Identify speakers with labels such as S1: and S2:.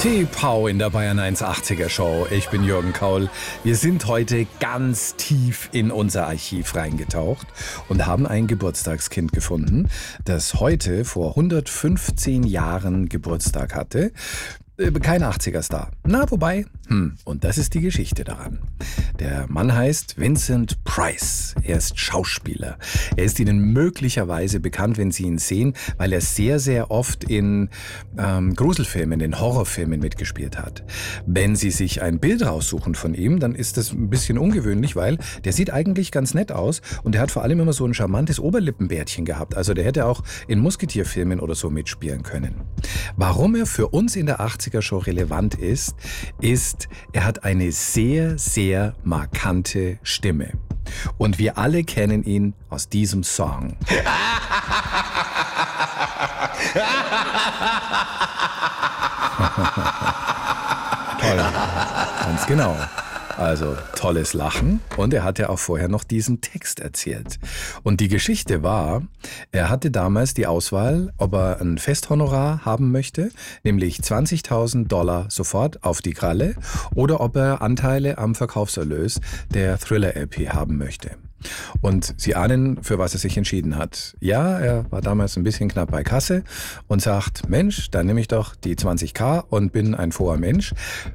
S1: T-Pow in der Bayern 180er Show. Ich bin Jürgen Kaul. Wir sind heute ganz tief in unser Archiv reingetaucht und haben ein Geburtstagskind gefunden, das heute vor 115 Jahren Geburtstag hatte. Kein 80er-Star. Na, wobei, und das ist die Geschichte daran. Der Mann heißt Vincent Price. Er ist Schauspieler. Er ist Ihnen möglicherweise bekannt, wenn Sie ihn sehen, weil er sehr, sehr oft in Gruselfilmen, in Horrorfilmen mitgespielt hat. Wenn Sie sich ein Bild raussuchen von ihm, dann ist das ein bisschen ungewöhnlich, weil der sieht eigentlich ganz nett aus und der hat vor allem immer so ein charmantes Oberlippenbärtchen gehabt. Also der hätte auch in Musketierfilmen oder so mitspielen können. Warum er für uns in der 80er-Show relevant ist, er hat eine sehr, sehr markante Stimme. Und wir alle kennen ihn aus diesem Song. Toll, ganz genau. Also tolles Lachen und er hatte auch vorher noch diesen Text erzählt. Und die Geschichte war, er hatte damals die Auswahl, ob er ein Festhonorar haben möchte, nämlich $20.000 sofort auf die Kralle, oder ob er Anteile am Verkaufserlös der Thriller-LP haben möchte. Und Sie ahnen, für was er sich entschieden hat. Ja, er war damals ein bisschen knapp bei Kasse und sagt, Mensch, dann nehme ich doch die 20.000 und bin ein froher Mensch.